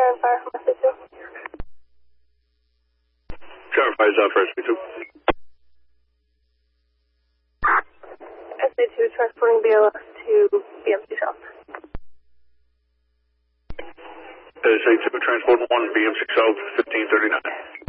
and fire from SA2. Tower 5 is out for SP2. SA2 transporting BLS to BMC South. SA2 transport 1, BMC South, 1539.